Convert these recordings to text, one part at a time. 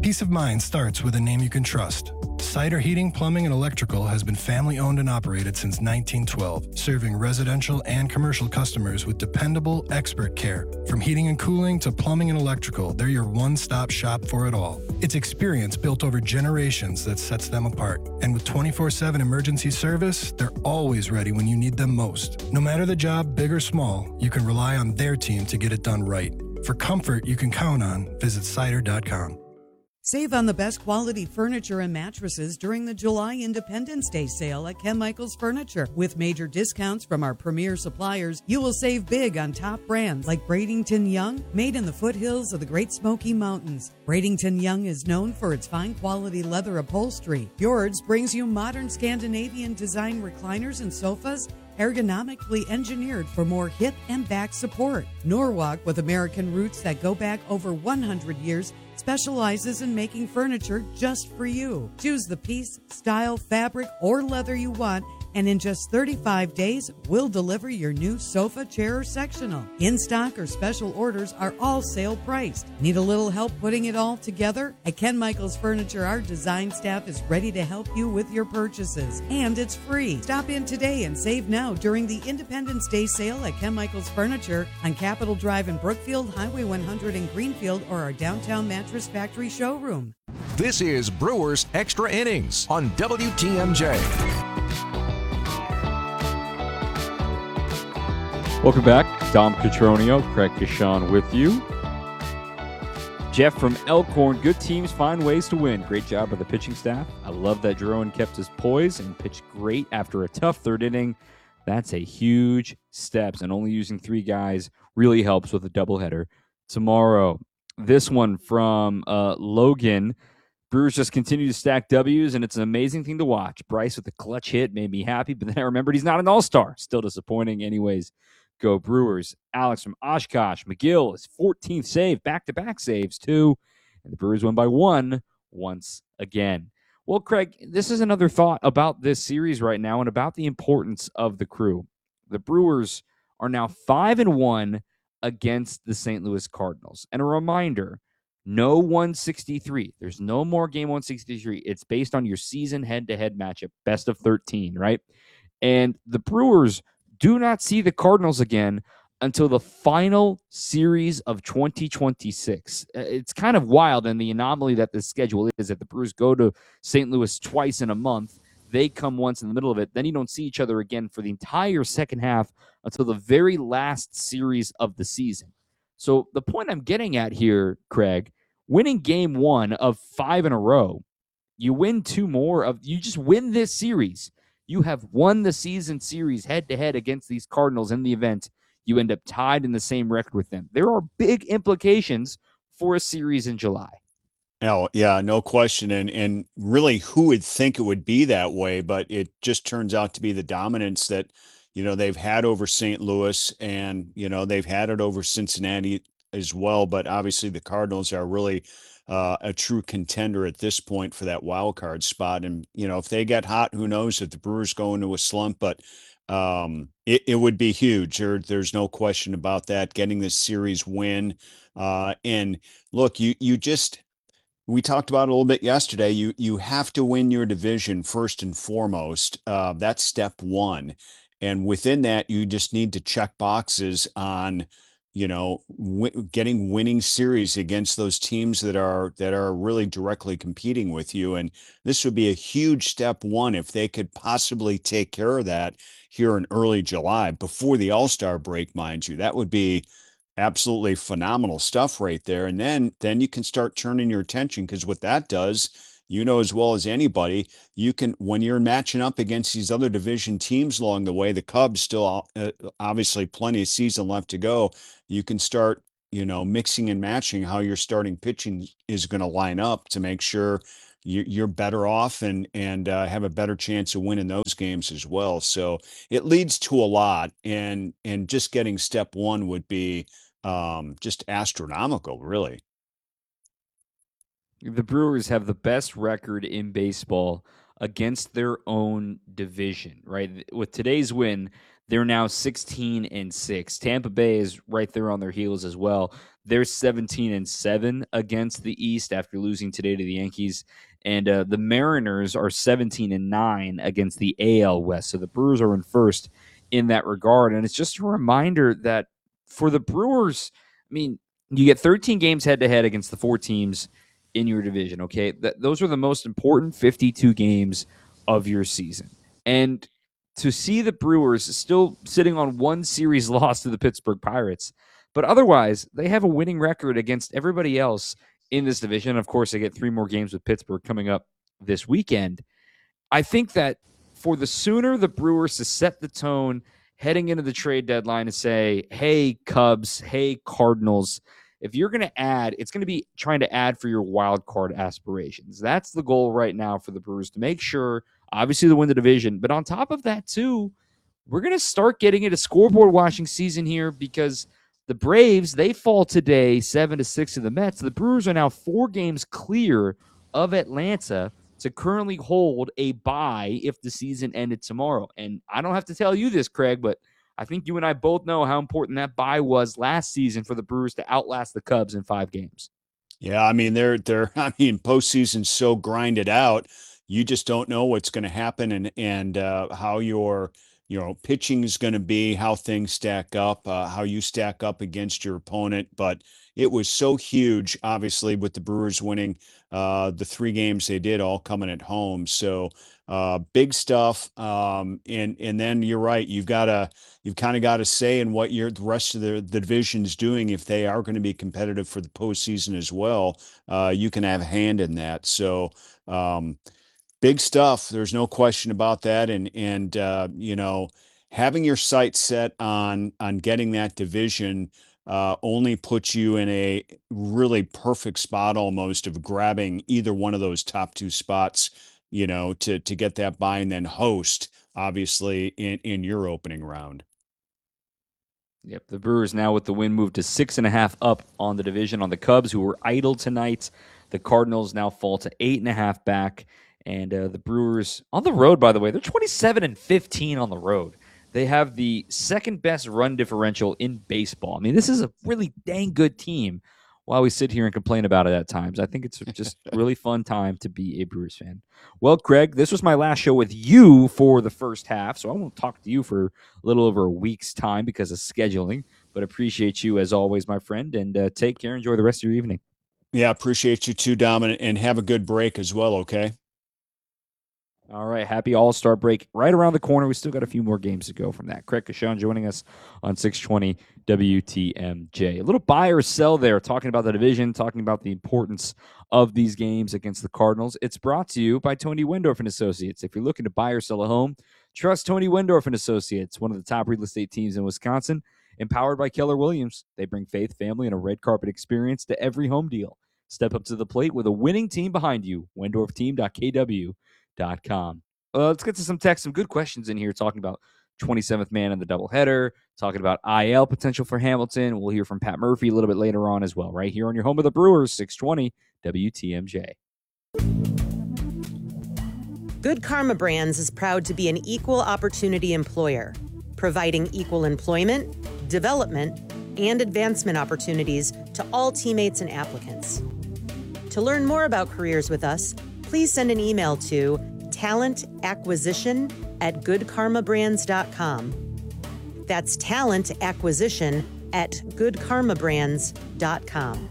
Peace of mind starts with a name you can trust. Cider Heating, Plumbing, and Electrical has been family-owned and operated since 1912, serving residential and commercial customers with dependable, expert care. From heating and cooling to plumbing and electrical, they're your one-stop shop for it all. It's experience built over generations that sets them apart. And with 24/7 emergency service, they're always ready when you need them most. No matter the job, big or small, you can rely on their team to get it done right. For comfort you can count on, visit cider.com. Save on the best quality furniture and mattresses during the July Independence Day sale at Ken Michaels Furniture. With major discounts from our premier suppliers, you will save big on top brands like Bradington Young, made in the foothills of the Great Smoky Mountains. Bradington Young is known for its fine quality leather upholstery. Yours brings you modern Scandinavian design recliners and sofas, ergonomically engineered for more hip and back support. Norwalk, with American roots that go back over 100 years, specializes in making furniture just for you. Choose the piece, style, fabric, or leather you want, and in just 35 days, we'll deliver your new sofa, chair, or sectional. In-stock or special orders are all sale priced. Need a little help putting it all together? At Ken Michaels Furniture, our design staff is ready to help you with your purchases, and it's free. Stop in today and save now during the Independence Day sale at Ken Michaels Furniture on Capitol Drive in Brookfield, Highway 100 in Greenfield, or our downtown Mattress Factory showroom. This is Brewers Extra Innings on WTMJ. Welcome back. Dom Catronio, Craig Kishon with you. Jeff from Elkhorn. Good teams find ways to win. Great job by the pitching staff. I love that Jerome kept his poise and pitched great after a tough third inning. That's a huge step, and only using 3 guys really helps with a doubleheader tomorrow. This one from Logan. Brewers just continue to stack W's, and it's an amazing thing to watch. Bryce with the clutch hit made me happy, but then I remembered he's not an all-star. Still disappointing. Anyways, go Brewers. Alex from Oshkosh. McGill is 14th save, back-to-back saves too, and the Brewers win by 1 once again. Well, Craig, this is another thought about this series right now and about the importance of the crew. The Brewers are now 5-1 against the St. Louis Cardinals. And a reminder, no 163. There's no more game 163. It's based on your season head-to-head matchup, best of 13, right? And the Brewers do not see the Cardinals again until the final series of 2026. It's kind of wild, and the anomaly that the schedule is that the Brewers go to St. Louis twice in a month. They come once in the middle of it. Then you don't see each other again for the entire second half until the very last series of the season. So the point I'm getting at here, Craig, winning game 1 of 5 in a row, you win 2 more you just win this series. You have won the season series head-to-head against these Cardinals in the event you end up tied in the same record with them. There are big implications for a series in July. Oh, yeah, no question. And really, who would think it would be that way? But it just turns out to be the dominance that, they've had over St. Louis, and, they've had it over Cincinnati as well. But obviously the Cardinals are really a true contender at this point for that wild card spot. And, if they get hot, who knows if the Brewers go into a slump, but it would be huge. There's no question about that, getting this series win. And look, we talked about it a little bit yesterday. You have to win your division first and foremost. That's step 1. And within that, you just need to check boxes on, getting winning series against those teams that are really directly competing with you. And this would be a huge step 1 if they could possibly take care of that here in early July before the All-Star break, mind you. That would be absolutely phenomenal stuff right there. And then you can start turning your attention, because what that does, as well as anybody, you can, when you're matching up against these other division teams along the way, the Cubs still obviously plenty of season left to go. You can start, mixing and matching how your starting pitching is going to line up to make sure you're better off and have a better chance of winning those games as well. So it leads to a lot, and just getting step 1 would be just astronomical, really. The Brewers have the best record in baseball against their own division, right? With today's win, they're now 16-6. Tampa Bay is right there on their heels as well. They're 17-7 against the East after losing today to the Yankees. And the Mariners are 17-9 against the AL West. So the Brewers are in first in that regard. And it's just a reminder that for the Brewers, I mean, you get 13 games head-to-head against the 4 teams in your division, okay? Those are the most important 52 games of your season. And to see the Brewers still sitting on 1 series loss to the Pittsburgh Pirates, but otherwise, they have a winning record against everybody else in this division. Of course, they get 3 more games with Pittsburgh coming up this weekend. I think that for the sooner the Brewers to set the tone heading into the trade deadline and say, hey, Cubs, hey, Cardinals, if you're going to add, it's going to be trying to add for your wild card aspirations. That's the goal right now for the Brewers, to make sure, obviously, to win the division. But on top of that, too, we're going to start getting into scoreboard watching season here, because the Braves, they fall today 7-6 to the Mets. The Brewers are now 4 games clear of Atlanta to currently hold a bye if the season ended tomorrow. And I don't have to tell you this, Craig, but I think you and I both know how important that bye was last season for the Brewers to outlast the Cubs in 5 games. Yeah, I mean, postseason's so grinded out, you just don't know what's going to happen and how your pitching is going to be, how things stack up, how you stack up against your opponent. But it was so huge, obviously, with the Brewers winning the 3 games they did, all coming at home. So big stuff. And then you're right. You've kind of got to say in what the rest of the division's doing. If they are going to be competitive for the postseason as well, you can have a hand in that. So big stuff. There's no question about that. And having your sights set on getting that division only puts you in a really perfect spot, almost, of grabbing either one of those top 2 spots, to get that bye and then host, obviously, in your opening round. Yep, the Brewers now with the win moved to 6.5 up on the division on the Cubs, who were idle tonight. The Cardinals now fall to 8.5 back. And the Brewers on the road, by the way, they're 27-15 on the road. They have the 2nd best run differential in baseball. I mean, this is a really dang good team. While we sit here and complain about it at times, I think it's just a really fun time to be a Brewers fan. Well, Craig, this was my last show with you for the first half, so I won't talk to you for a little over a week's time because of scheduling, but appreciate you as always, my friend, and take care. Enjoy the rest of your evening. Yeah, appreciate you too, Dom, and have a good break as well, okay? All right, happy All-Star break right around the corner. We still got a few more games to go from that. Craig Cashon joining us on 620 WTMJ. A little buy or sell there, talking about the division, talking about the importance of these games against the Cardinals. It's brought to you by Tony Wendorf and Associates. If you're looking to buy or sell a home, trust Tony Wendorf and Associates, one of the top real estate teams in Wisconsin, empowered by Keller Williams. They bring faith, family, and a red carpet experience to every home deal. Step up to the plate with a winning team behind you. WendorfTeam.kw.com. Let's get to some text, some good questions in here, talking about 27th man in the doubleheader, talking about IL potential for Hamilton. We'll hear from Pat Murphy a little bit later on as well, right here on your home of the Brewers, 620 WTMJ. Good Karma Brands is proud to be an equal opportunity employer, providing equal employment, development, and advancement opportunities to all teammates and applicants. To learn more about careers with us, please send an email to talentacquisition@goodkarmabrands.com. That's talentacquisition@goodkarmabrands.com.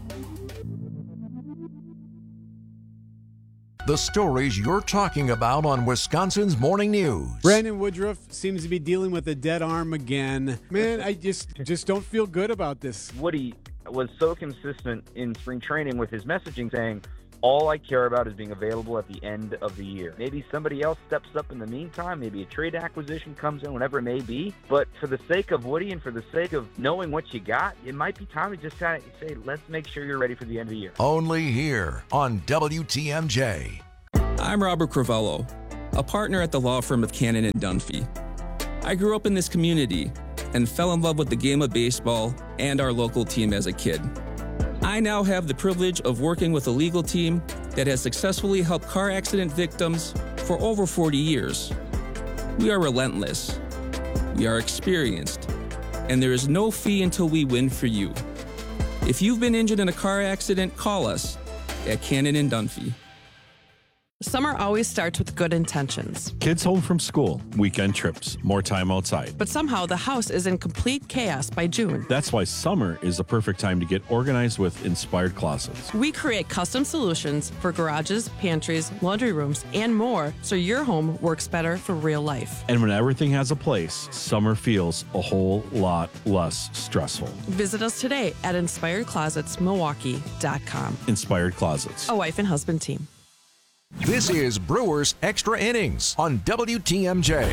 The stories you're talking about on Wisconsin's Morning News. Brandon Woodruff seems to be dealing with a dead arm again. Man, I just don't feel good about this. Woody was so consistent in spring training with his messaging, saying, all I care about is being available at the end of the year. Maybe somebody else steps up in the meantime. Maybe a trade acquisition comes in, whatever it may be. But for the sake of Woody and for the sake of knowing what you got, it might be time to just kind of say, let's make sure you're ready for the end of the year. Only here on WTMJ. I'm Robert Crivello, a partner at the law firm of Cannon and Dunphy. I grew up in this community and fell in love with the game of baseball and our local team as a kid. I now have the privilege of working with a legal team that has successfully helped car accident victims for over 40 years. We are relentless, we are experienced, and there is no fee until we win for you. If you've been injured in a car accident, call us at Cannon and Dunphy. Summer always starts with good intentions. Kids home from school, weekend trips, more time outside. But somehow the house is in complete chaos by June. That's why summer is the perfect time to get organized with Inspired Closets. We create custom solutions for garages, pantries, laundry rooms, and more so your home works better for real life. And when everything has a place, summer feels a whole lot less stressful. Visit us today at InspiredClosetsMilwaukee.com. Inspired Closets. A wife and husband team. This is Brewers Extra Innings on WTMJ.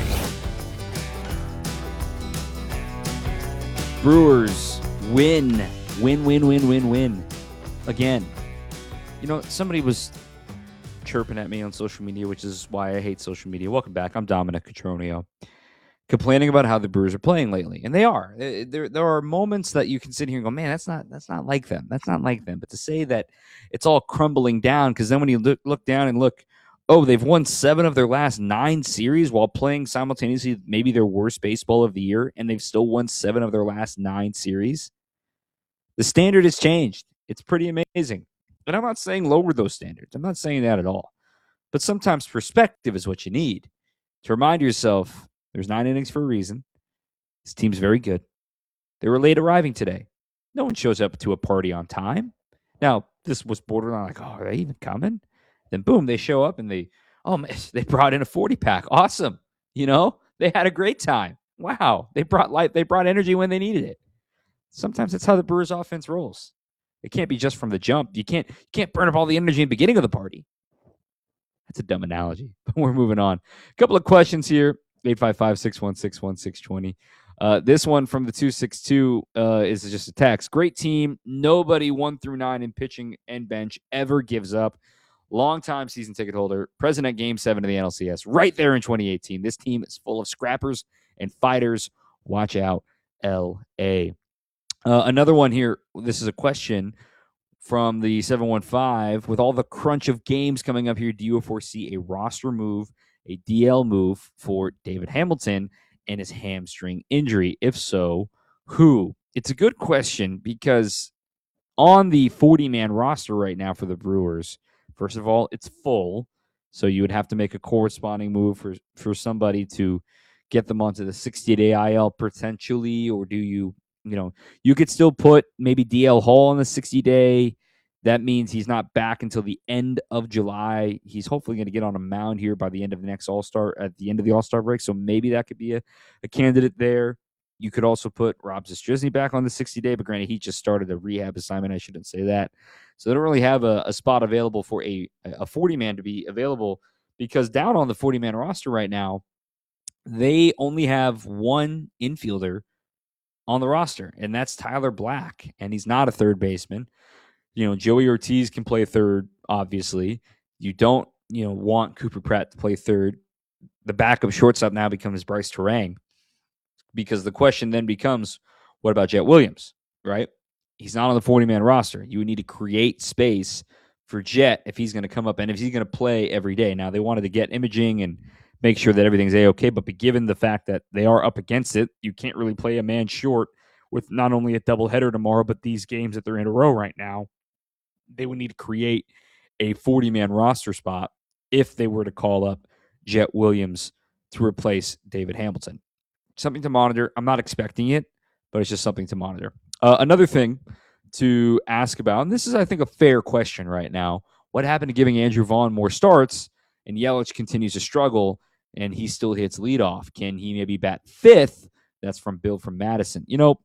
Brewers win. Win. Again. You know, somebody was chirping at me on social media, which is why I hate social media. Welcome back. I'm Dominic Cotroneo. Complaining about how the Brewers are playing lately. And they are. There are moments that you can sit here and go, man, that's not like them. That's not like them. But to say that it's all crumbling down, because then when you look down and look, oh, they've won 7 of their last 9 series while playing simultaneously maybe their worst baseball of the year, and they've still won 7 of their last 9 series. The standard has changed. It's pretty amazing. And I'm not saying lower those standards. I'm not saying that at all. But sometimes perspective is what you need to remind yourself there's 9 innings for a reason. This team's very good. They were late arriving today. No one shows up to a party on time. Now, this was borderline like, oh, are they even coming? Then boom, they show up and they brought in a 40-pack. Awesome. You know, they had a great time. Wow. They brought light. They brought energy when they needed it. Sometimes that's how the Brewers offense rolls. It can't be just from the jump. You can't burn up all the energy in the beginning of the party. That's a dumb analogy, but we're moving on. A couple of questions here. 855-616-1620. This one from the 262 is just a text. Great team. Nobody 1 through 9 in pitching and bench ever gives up. Long-time season ticket holder. Present at Game 7 of the NLCS. Right there in 2018. This team is full of scrappers and fighters. Watch out, L.A. Another one here. This is a question from the 715. With all the crunch of games coming up here, do you foresee a roster move, a DL move for David Hamilton and his hamstring injury? If so, who? It's a good question because on the 40-man roster right now for the Brewers, first of all, it's full. So you would have to make a corresponding move for somebody to get them onto the 60-day IL potentially, or do you could still put maybe DL Hall on the 60-day. That means he's not back until the end of July. He's hopefully going to get on a mound here by the end of the next All-Star, at the end of the All-Star break. So maybe that could be a candidate there. You could also put Rob Zastryzny back on the 60-day, but granted, he just started a rehab assignment. I shouldn't say that. So they don't really have a spot available for a 40-man to be available, because down on the 40-man roster right now, they only have one infielder on the roster, and that's Tyler Black, and he's not a third baseman. Joey Ortiz can play third, obviously. You don't, want Cooper Pratt to play third. The backup shortstop now becomes Bryce Terang, because the question then becomes, what about Jet Williams, right? He's not on the 40-man roster. You would need to create space for Jet if he's going to come up and if he's going to play every day. Now, they wanted to get imaging and make sure that everything's A-okay, but given the fact that they are up against it, you can't really play a man short with not only a doubleheader tomorrow, but these games that they're in a row right now. They would need to create a 40-man roster spot if they were to call up Jet Williams to replace David Hamilton. Something to monitor. I'm not expecting it, but it's just something to monitor. Another thing to ask about, and this is, I think, a fair question right now. What happened to giving Andrew Vaughn more starts, and Yelich continues to struggle, and he still hits leadoff? Can he maybe bat fifth? That's from Bill from Madison.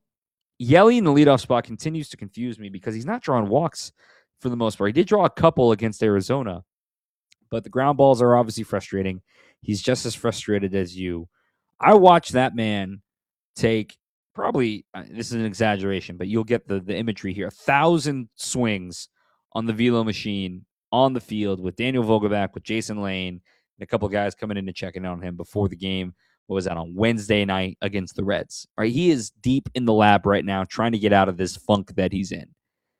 Yelly in the leadoff spot continues to confuse me because he's not drawing walks for the most part. He did draw a couple against Arizona, but the ground balls are obviously frustrating. He's just as frustrated as you. I watched that man take probably, this is an exaggeration, but you'll get the imagery here, 1,000 swings on the velo machine on the field with Daniel Vogelbach, with Jason Lane, and a couple guys coming in and checking on him before the game. What was that, on Wednesday night against the Reds? Right, he is deep in the lab right now trying to get out of this funk that he's in.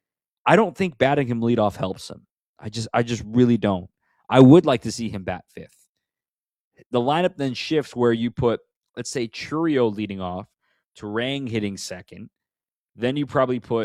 I don't think batting him leadoff helps him. I just really don't. I would like to see him bat fifth. The lineup then shifts where you put, let's say, Churio leading off, Terang hitting second. Then you probably put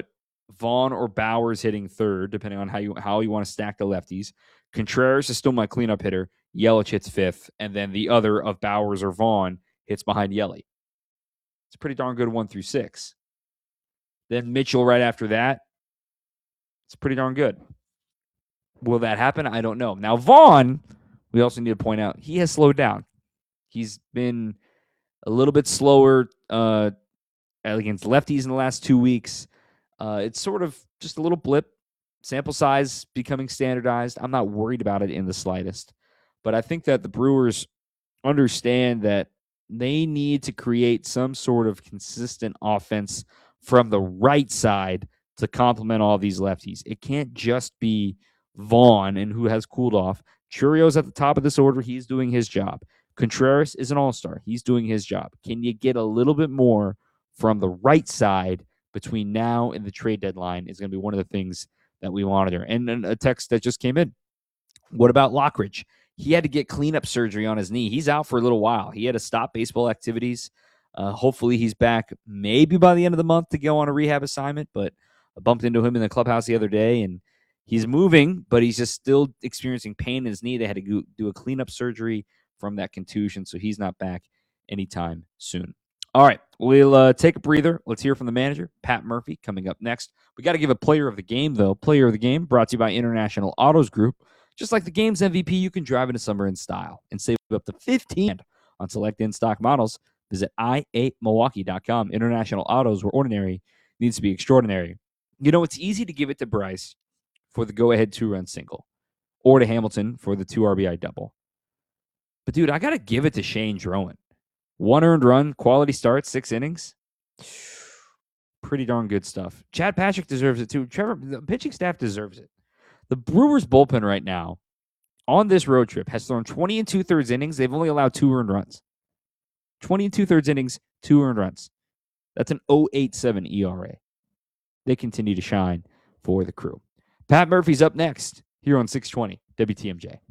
Vaughn or Bowers hitting third, depending on how you want to stack the lefties. Contreras is still my cleanup hitter. Yelich hits fifth, and then the other of Bowers or Vaughn hits behind Yelly. It's a pretty darn good 1 through 6. Then Mitchell right after that. It's pretty darn good. Will that happen? I don't know. Now, Vaughn, we also need to point out, he has slowed down. He's been a little bit slower against lefties in the last 2 weeks. It's sort of just a little blip. Sample size becoming standardized. I'm not worried about it in the slightest. But I think that the Brewers understand that they need to create some sort of consistent offense from the right side to complement all these lefties. It can't just be Vaughn, and who has cooled off. Churio's at the top of this order. He's doing his job. Contreras is an all-star. He's doing his job. Can you get a little bit more from the right side between now and the trade deadline is going to be one of the things that we monitor. And a text that just came in. What about Lockridge? He had to get cleanup surgery on his knee. He's out for a little while. He had to stop baseball activities. Hopefully he's back maybe by the end of the month to go on a rehab assignment, but I bumped into him in the clubhouse the other day, and he's moving, but he's just still experiencing pain in his knee. They had to do a cleanup surgery from that contusion, so he's not back anytime soon. All right, we'll take a breather. Let's hear from the manager, Pat Murphy, coming up next. We got to give a player of the game, though. Player of the game brought to you by International Autos Group. Just like the game's MVP, you can drive into summer in style and save up to 15% on select in-stock models. Visit i8milwaukee.com. International Autos, where ordinary needs to be extraordinary. You know, it's easy to give it to Bryce for the go-ahead 2-run single or to Hamilton for the 2 RBI double. But, dude, I got to give it to Shane Drowan. 1 earned run, quality start, 6 innings. Pretty darn good stuff. Chad Patrick deserves it, too. Trevor, the pitching staff deserves it. The Brewers bullpen right now on this road trip has thrown 20 2/3 innings. They've only allowed 2 earned runs. 20 2/3 innings, 2 earned runs. That's an 0.87 ERA. They continue to shine for the Crew. Pat Murphy's up next here on 620 WTMJ.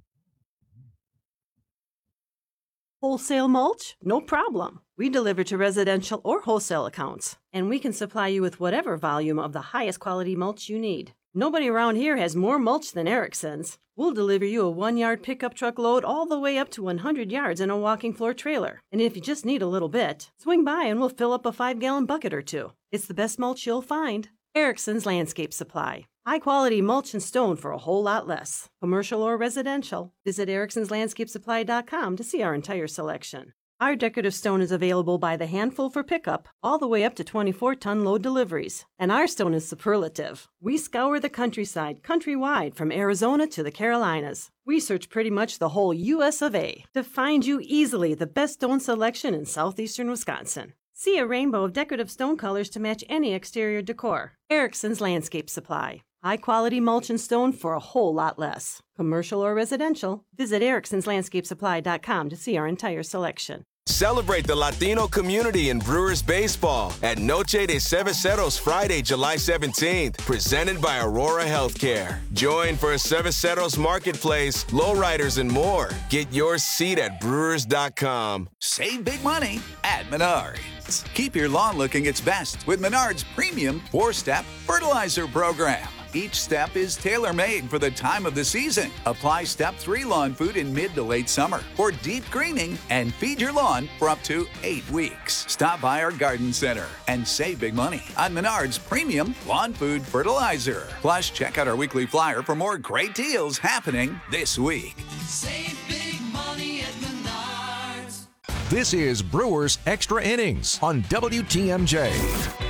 Wholesale mulch? No problem. We deliver to residential or wholesale accounts, and we can supply you with whatever volume of the highest quality mulch you need. Nobody around here has more mulch than Erickson's. We'll deliver you a 1-yard pickup truck load all the way up to 100 yards in a walking floor trailer. And if you just need a little bit, swing by and we'll fill up a 5-gallon bucket or 2. It's the best mulch you'll find. Erickson's Landscape Supply. High-quality mulch and stone for a whole lot less. Commercial or residential, visit ericksonslandscapesupply.com to see our entire selection. Our decorative stone is available by the handful for pickup, all the way up to 24-ton load deliveries. And our stone is superlative. We scour the countryside, countrywide, from Arizona to the Carolinas. We search pretty much the whole U.S. of A. to find you easily the best stone selection in southeastern Wisconsin. See a rainbow of decorative stone colors to match any exterior decor. Erickson's Landscape Supply. High-quality mulch and stone for a whole lot less. Commercial or residential, visit ericksonslandscapesupply.com to see our entire selection. Celebrate the Latino community in Brewers baseball at Noche de Cerveceros Friday, July 17th, presented by Aurora Healthcare. Join for a Cerveceros Marketplace, lowriders, and more. Get your seat at Brewers.com. Save big money at Menards. Keep your lawn looking its best with Menards' premium 4-step fertilizer program. Each step is tailor-made for the time of the season. Apply Step 3 lawn food in mid to late summer for deep greening and feed your lawn for up to 8 weeks. Stop by our garden center and save big money on Menards Premium Lawn Food Fertilizer. Plus, check out our weekly flyer for more great deals happening this week. Save big money at Menards. This is Brewers Extra Innings on WTMJ.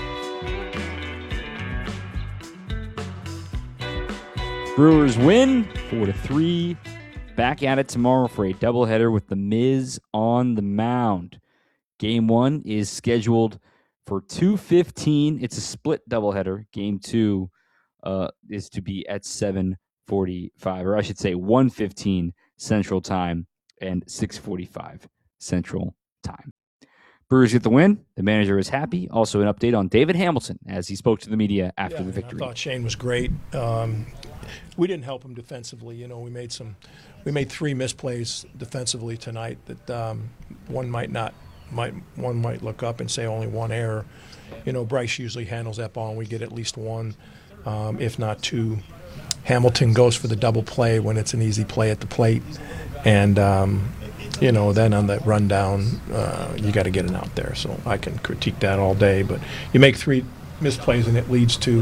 Brewers win 4-3. Back at it tomorrow for a doubleheader with the Miz on the mound. Game 1 is scheduled for 2:15. It's a split doubleheader. Game 2 is to be at 7:45, or I should say 1:15 Central Time and 6:45 Central Time. Brewers get the win. The manager is happy. Also an update on David Hamilton as he spoke to the media after the victory. I thought Shane was great. We didn't help him defensively. You know, we made 3 misplays defensively tonight that one might not one might look up and say only one error. Bryce usually handles that ball, and we get at least one, if not two. Hamilton goes for the double play when it's an easy play at the plate, and then on that rundown, you got to get it out there. So I can critique that all day, but you make 3 misplays and it leads to,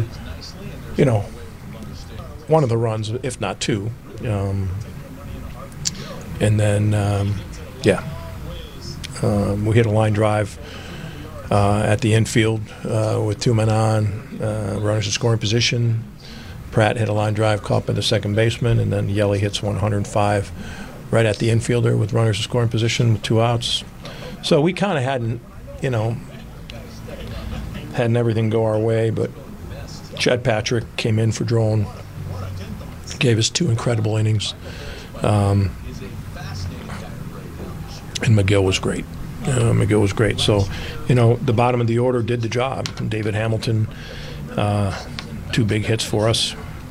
one of the runs, if not 2. And then, we hit a line drive at the infield with 2 men on, runners in scoring position. Pratt hit a line drive caught by the second baseman, and then Yelly hits 105 right at the infielder with runners in scoring position with 2 outs. So we kind of hadn't everything go our way, but Chad Patrick came in for Drone, gave us 2 incredible innings. And McGill was great. So, the bottom of the order did the job. David Hamilton, 2 big hits for us.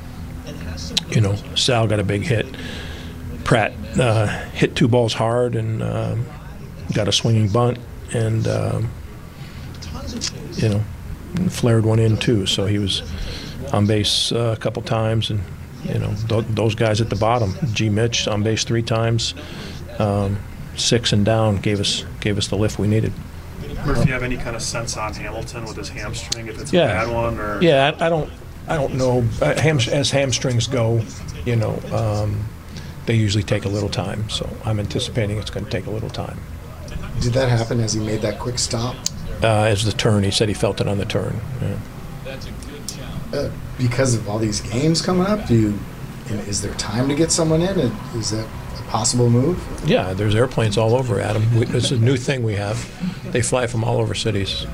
Sal got a big hit. Pratt hit 2 balls hard and got a swinging bunt, and flared one in too. So he was on base a couple times, and those guys at the bottom. G. Mitch on base 3 times. 6 and down gave us the lift we needed. Murphy, do you have any kind of sense on Hamilton with his hamstring, if it's a bad one? Or? Yeah, I don't know. As hamstrings go, they usually take a little time. So I'm anticipating it's going to take a little time. Did that happen as he made that quick stop? As the turn, he said he felt it on the turn. Yeah. Because of all these games coming up, is there time to get someone in? Is that a possible move? Yeah, there's airplanes all over, Adam. It's a new thing we have. They fly from all over cities.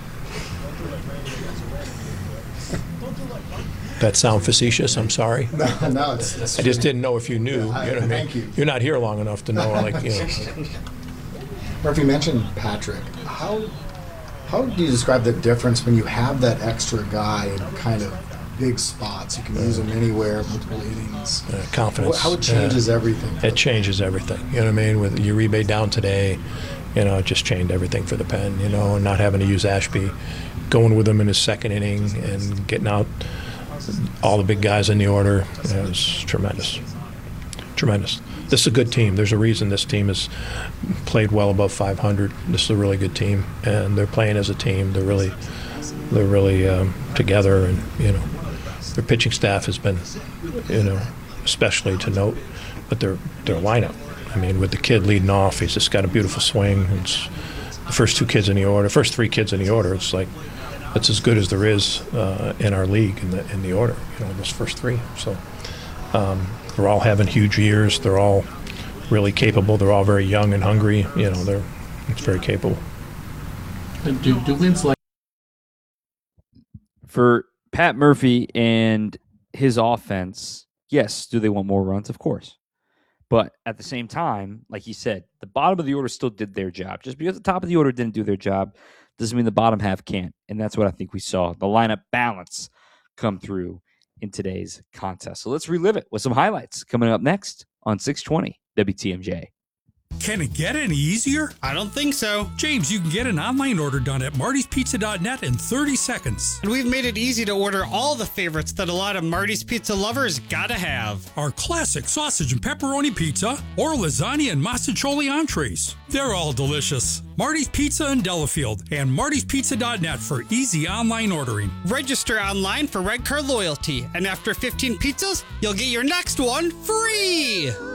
That sound facetious? I'm sorry. No, it's I just didn't know if you knew. Yeah, thank you. You're not here long enough to know. Murphy mentioned Patrick. How do you describe the difference when you have that extra guy in kind of big spots? You can use him anywhere, multiple innings. Confidence. How it changes everything. It changes everything. You know what I mean? With Uribe down today, it just changed everything for the Pen. And not having to use Ashby, going with him in his second inning and getting out all the big guys in the order. It was tremendous. Tremendous. This is a good team. There's a reason this team has played well above 500. This is a really good team, and they're playing as a team. They're really together, and their pitching staff has been, especially to note. But their lineup, with the kid leading off, he's just got a beautiful swing. It's the first 3 kids in the order. It's like that's as good as there is in our league in the order. Those first 3. So. They're all having huge years. They're all really capable. They're all very young and hungry. It's very capable. Do wins like for Pat Murphy and his offense? Yes. Do they want more runs? Of course. But at the same time, like he said, the bottom of the order still did their job. Just because the top of the order didn't do their job doesn't mean the bottom half can't. And that's what I think we saw. The lineup balance come through in today's contest. So let's relive it with some highlights coming up next on 620 WTMJ. Can it get any easier? I don't think so. James, you can get an online order done at martyspizza.net in 30 seconds. And we've made it easy to order all the favorites that a lot of Marty's Pizza lovers gotta have. Our classic sausage and pepperoni pizza or lasagna and masticholi entrees. They're all delicious. Marty's Pizza in Delafield and martyspizza.net for easy online ordering. Register online for Red Car Loyalty, and after 15 pizzas, you'll get your next one free.